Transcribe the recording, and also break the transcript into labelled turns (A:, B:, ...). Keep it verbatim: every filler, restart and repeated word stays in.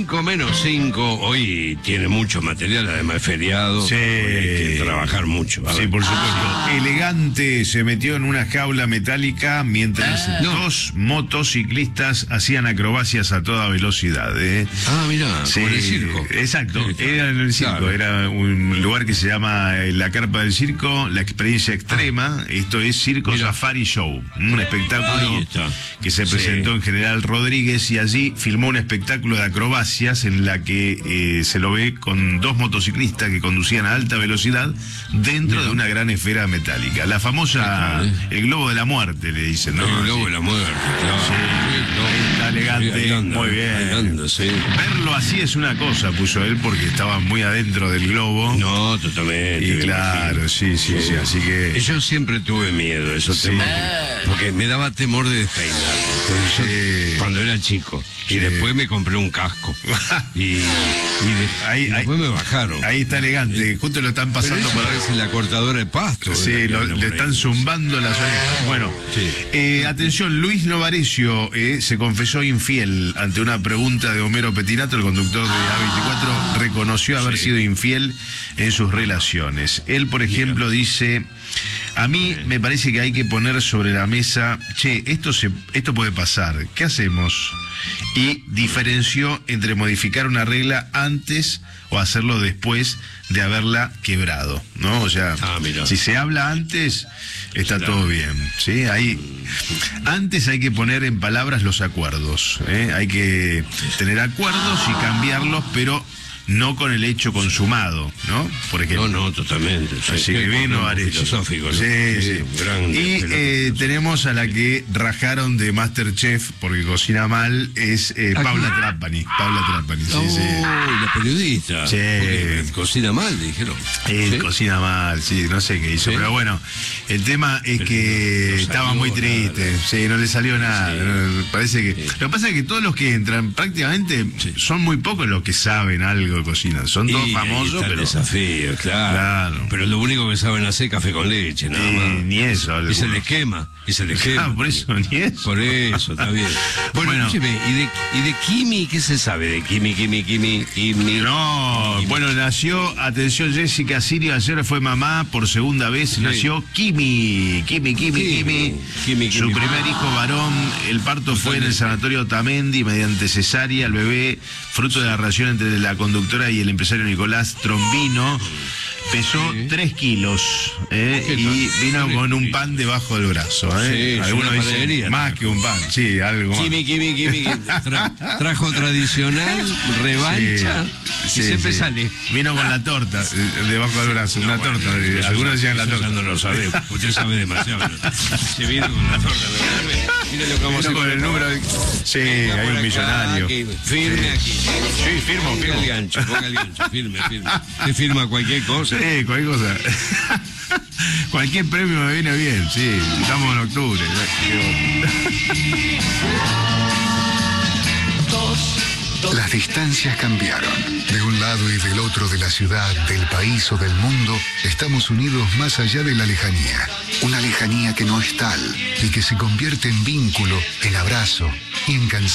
A: cinco menos cinco, hoy tiene mucho material, además es feriado.
B: Sí.
A: Hay que trabajar mucho. A
B: Sí,
A: ver.
B: por supuesto. Elegante se metió en una jaula metálica mientras
A: Ah, no.
B: dos motociclistas hacían acrobacias a toda velocidad. ¿eh?
A: Ah, mirá,
B: Sí,
A: como en el circo.
B: Exacto,
A: Sí, claro.
B: era en el circo,
A: Claro.
B: era un lugar que se llama eh, La Carpa del Circo, la experiencia extrema. Esto es Circo
A: Mira.
B: Safari Show, un espectáculo
A: Ahí está.
B: que se
A: Sí.
B: presentó en General Rodríguez, y allí filmó un espectáculo de acrobacias en la que eh, se lo ve con dos motociclistas que conducían a alta velocidad dentro
A: Mira.
B: de una gran esfera metálica. La famosa,
A: Qué tal, ¿eh?
B: el globo de la muerte, le dicen, ¿no?
A: El globo
B: Sí.
A: de la muerte, claro.
B: Sí, ahí está elegante,
A: Ahí anda,
B: muy bien.
A: ahí anda, sí.
B: Verlo así es una cosa, puso él, porque estaba muy adentro del globo.
A: No, totalmente.
B: Y
A: me
B: claro,
A: imagino.
B: sí, sí, sí, así que...
A: Yo siempre tuve miedo, eso
B: Sí.
A: tema, porque me daba temor de despeinar. Entonces, yo,
B: Sí.
A: cuando era chico. Y
B: Sí.
A: después me compré un casco. y y, de-
B: Ahí-
A: y después me bajaron.
B: Ahí está elegante, justo lo están
A: Pero
B: pasando
A: eso
B: por...
A: parece la cortadora de pasto.
B: Sí,
A: ¿verdad?
B: lo-
A: Que anda
B: le
A: por
B: están
A: ahí.
B: zumbando las orejas. Bueno,
A: Sí.
B: eh, atención, Luis Novarecio eh, se confesó infiel ante una pregunta de Homero Petinato, el conductor de A veinticuatro, reconoció haber
A: Sí.
B: sido infiel en sus relaciones. Él, por ejemplo, dice... A mí me parece que hay que poner sobre la mesa, che, esto se, esto puede pasar, ¿qué hacemos? Y diferenció entre modificar una regla antes o hacerlo después de haberla quebrado, ¿no? O sea,
A: Ah, mira.
B: si se habla antes, está
A: Claro.
B: todo bien, ¿sí? Ahí, antes hay que poner en palabras los acuerdos, ¿eh? Hay que tener acuerdos y cambiarlos, pero no con el hecho consumado, ¿no? Por ejemplo.
A: No, no, totalmente. Sí,
B: Así que
A: qué
B: vino
A: complejo,
B: Arezzo.
A: filosófico, ¿no?
B: Sí, sí.
A: Grande,
B: Y
A: pero-
B: eh, tenemos a la que rajaron de Masterchef porque cocina mal, es eh,
A: ¿Ah,
B: Paula
A: qué?
B: Trapani. Paula Trapani, sí,
A: Oh,
B: sí.
A: la periodista.
B: Sí.
A: Porque cocina mal, dijeron.
B: Eh,
A: ¿Sí?
B: Cocina mal, sí, no sé qué hizo,
A: Sí.
B: pero bueno, el tema es
A: Pero
B: que
A: no
B: estaba
A: salió
B: muy triste,
A: nada.
B: sí, no le salió nada,
A: Sí.
B: no, parece que...
A: Sí.
B: Lo que pasa es que todos los que entran, prácticamente,
A: Sí.
B: son muy pocos los que saben algo de cocina, son todos
A: Y ahí
B: famosos,
A: está el
B: pero...
A: desafío, claro.
B: Claro.
A: Pero lo único que saben hacer es café con leche, nada
B: Eh,
A: más.
B: ni eso,
A: Y
B: algunos.
A: se les quema, y se les quema.
B: Ah, por eso, ni eso.
A: Por eso, está bien. Bueno,
B: Bueno.
A: escúcheme, ¿y de, ¿y de Kimi qué se sabe de Kimi, Kimi, Kimi, Kimi?
B: No, bueno, nació, atención, Jessica Sirio, ayer fue mamá por segunda vez,
A: Sí.
B: nació Kimi, Kimi, Kimi,
A: Kimi,
B: Kimi,
A: Kimi,
B: su
A: Kimi.
B: primer hijo varón, el parto fue en el sanatorio Tamendi mediante cesárea, el bebé, fruto de la relación entre la conductora y el empresario Nicolás Trombino, pesó
A: Sí.
B: tres kilos eh,
A: ¿Qué
B: y
A: tal?
B: vino
A: Sí.
B: con un pan debajo del brazo.
A: Sí,
B: Eh.
A: es
B: Algunos
A: una
B: dicen
A: panadería.
B: más que un pan, sí, algo más.
A: Kimi, Kimi, Kimi, Kimi. Tra- trajo tradicional, revancha,
B: Sí,
A: y siempre
B: sí.
A: sale.
B: Vino con la torta eh, debajo del brazo, una
A: bueno,
B: torta. eh,
A: eso
B: algunos
A: ya-
B: decían la
A: eso
B: torta.
A: ya no lo sabe, usted sabe demasiado. Se vino con la torta, ¿verdad? Mire lo que vamos a
B: Vino
A: hacer
B: con el número de... Sí,
A: Venga,
B: hay
A: por
B: un
A: acá,
B: millonario.
A: que firme aquí.
B: Sí, firmo,
A: Ponga
B: firmo.
A: el gancho, ponga el gancho, firme, firme. Usted firma cualquier cosa.
B: Sí, cualquier cosa. Cualquier premio me viene bien, sí. Estamos en octubre.
C: Las distancias cambiaron. De un lado y del otro de la ciudad, del país o del mundo, estamos unidos más allá de la lejanía. Una lejanía que no es tal y que se convierte en vínculo, en abrazo y en canción.